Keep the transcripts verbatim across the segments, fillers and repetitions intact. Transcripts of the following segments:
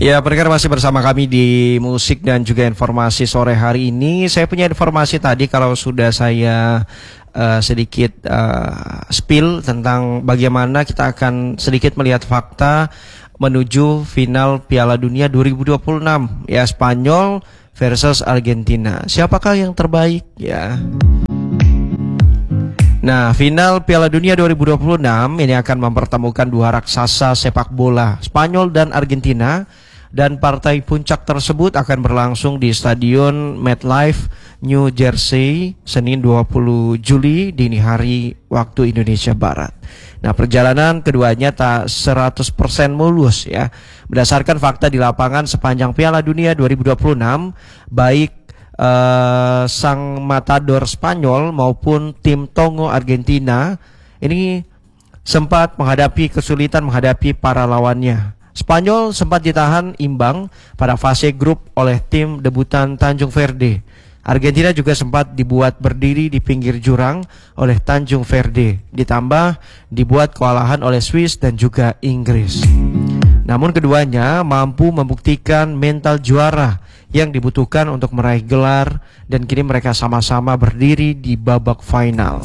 Ya, pendengar masih bersama kami di musik dan juga informasi sore hari ini. Saya punya informasi tadi kalau sudah saya uh, sedikit uh, spill tentang bagaimana kita akan sedikit melihat fakta menuju final Piala Dunia dua ribu dua puluh enam. Ya, Spanyol versus Argentina. Siapakah yang terbaik? Ya. Nah, final Piala Dunia dua ribu dua puluh enam ini akan mempertemukan dua raksasa sepak bola, Spanyol dan Argentina. Dan partai puncak tersebut akan berlangsung di Stadion MetLife, New Jersey, Senin dua puluh Juli dini hari waktu Indonesia Barat. Nah, perjalanan keduanya tak seratus persen mulus ya. Berdasarkan fakta di lapangan sepanjang Piala Dunia dua ribu dua puluh enam, baik uh, sang matador Spanyol maupun tim Tongo Argentina ini sempat menghadapi kesulitan menghadapi para lawannya. Spanyol sempat ditahan imbang pada fase grup oleh tim debutan Tanjung Verde. Argentina juga sempat dibuat berdiri di pinggir jurang oleh Tanjung Verde, ditambah dibuat kewalahan oleh Swiss dan juga Inggris. Namun keduanya mampu membuktikan mental juara yang dibutuhkan untuk meraih gelar, dan kini mereka sama-sama berdiri di babak final.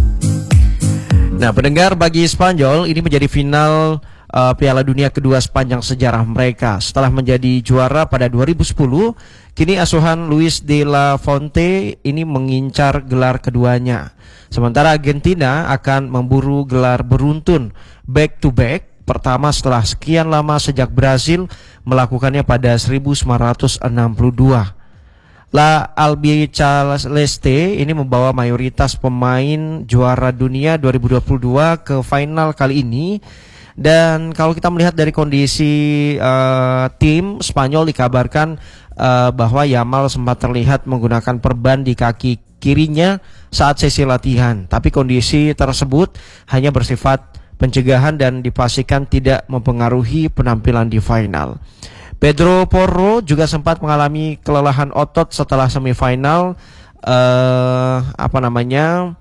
Nah, pendengar, bagi Spanyol ini menjadi final Uh, Piala Dunia kedua sepanjang sejarah mereka. Setelah menjadi juara pada dua ribu sepuluh, kini asuhan Luis de la Fuente ini mengincar gelar keduanya. Sementara Argentina akan memburu gelar beruntun back to back pertama setelah sekian lama sejak Brasil melakukannya pada seribu sembilan ratus enam puluh dua. La Albiceleste ini membawa mayoritas pemain juara dunia dua ribu dua puluh dua ke final kali ini. Dan kalau kita melihat dari kondisi uh, tim Spanyol, dikabarkan uh, bahwa Yamal sempat terlihat menggunakan perban di kaki kirinya saat sesi latihan. Tapi kondisi tersebut hanya bersifat pencegahan dan dipastikan tidak mempengaruhi penampilan di final. Pedro Porro juga sempat mengalami kelelahan otot setelah semifinal uh, apa namanya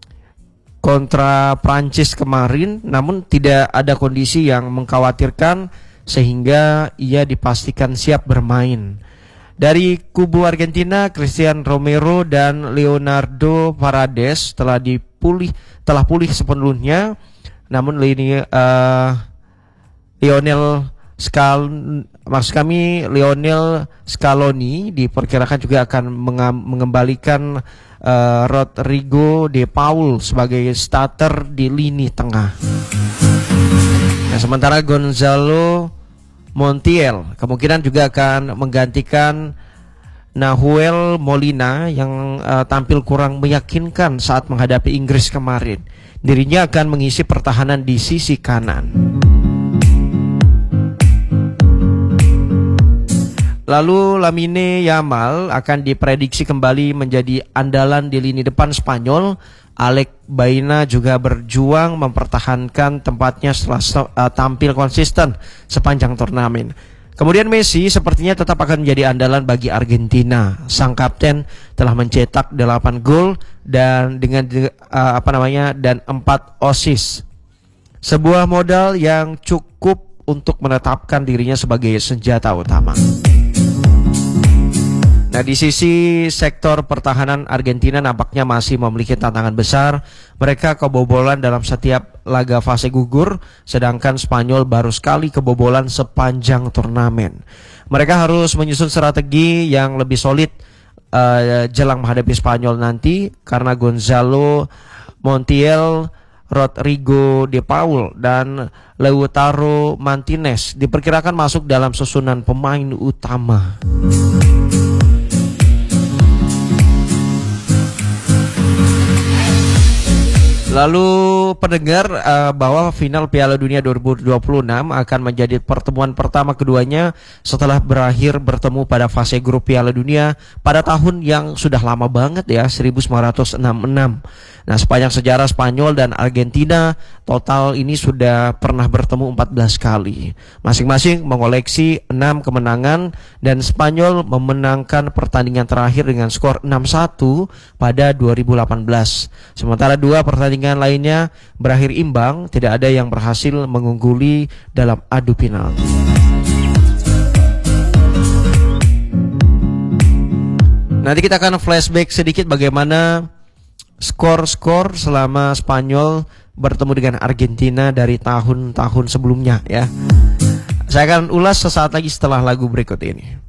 kontra Prancis kemarin, namun tidak ada kondisi yang mengkhawatirkan sehingga ia dipastikan siap bermain. Dari kubu Argentina, Christian Romero dan Leonardo Paredes telah dipulih telah pulih sepenuhnya, namun ini uh, Lionel Skal maksud kami Lionel Scaloni diperkirakan juga akan mengembalikan uh, Rodrigo de Paul sebagai starter di lini tengah. Nah, sementara Gonzalo Montiel kemungkinan juga akan menggantikan Nahuel Molina yang uh, tampil kurang meyakinkan saat menghadapi Inggris kemarin. Dirinya akan mengisi pertahanan di sisi kanan. Lalu Lamine Yamal akan diprediksi kembali menjadi andalan di lini depan Spanyol. Alex Baena juga berjuang mempertahankan tempatnya setelah uh, tampil konsisten sepanjang turnamen. Kemudian Messi sepertinya tetap akan menjadi andalan bagi Argentina. Sang kapten telah mencetak delapan gol dan dengan uh, apa namanya dan empat assist. Sebuah modal yang cukup untuk menetapkan dirinya sebagai senjata utama. Nah, di sisi sektor pertahanan, Argentina nampaknya masih memiliki tantangan besar. Mereka kebobolan dalam setiap laga fase gugur, sedangkan Spanyol baru sekali kebobolan sepanjang turnamen. Mereka harus menyusun strategi yang lebih solid uh, jelang menghadapi Spanyol nanti, karena Gonzalo Montiel, Rodrigo de Paul, dan Lautaro Martinez diperkirakan masuk dalam susunan pemain utama. Lalu pendengar, uh, bahwa final Piala Dunia dua ribu dua puluh enam akan menjadi pertemuan pertama keduanya setelah berakhir bertemu pada fase grup Piala Dunia pada tahun yang sudah lama banget ya, seribu sembilan ratus enam puluh enam. Nah, sepanjang sejarah Spanyol dan Argentina total ini sudah pernah bertemu empat belas kali. Masing-masing mengoleksi enam kemenangan dan Spanyol memenangkan pertandingan terakhir dengan skor enam satu pada dua ribu delapan belas. Sementara dua pertandingan lainnya berakhir imbang, tidak ada yang berhasil mengungguli dalam adu penalti. Nanti kita akan flashback sedikit bagaimana skor-skor selama Spanyol bertemu dengan Argentina dari tahun-tahun sebelumnya ya. Saya akan ulas sesaat lagi setelah lagu berikut ini.